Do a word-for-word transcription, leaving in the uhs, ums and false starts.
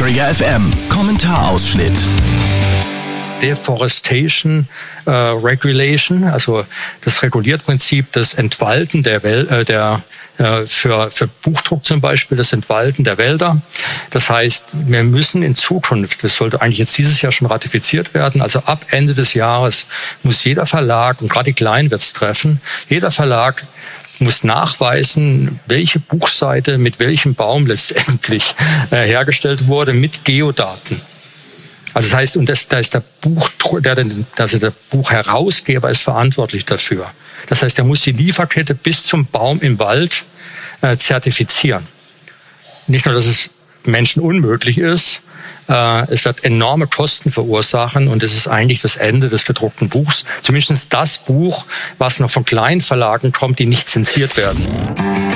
Träger F M. Kommentarausschnitt. Deforestation äh, Regulation, also das Regulierprinzip, das Entwalden der, Wel äh, der äh, für, für Buchdruck zum Beispiel, das Entwalden der Wälder. Das heißt, wir müssen in Zukunft, das sollte eigentlich jetzt dieses Jahr schon ratifiziert werden, also ab Ende des Jahres muss jeder Verlag, und gerade die Kleinen wird es treffen, jeder Verlag muss nachweisen, welche Buchseite mit welchem Baum letztendlich äh, hergestellt wurde mit Geodaten. Also das heißt, und das, da ist der Buch, der, also der Buchherausgeber ist verantwortlich dafür. Das heißt, er muss die Lieferkette bis zum Baum im Wald äh, zertifizieren. Nicht nur, dass es Menschen unmöglich ist, äh, es wird enorme Kosten verursachen und es ist eigentlich das Ende des gedruckten Buchs. Zumindest das Buch, was noch von kleinen Verlagen kommt, die nicht zensiert werden.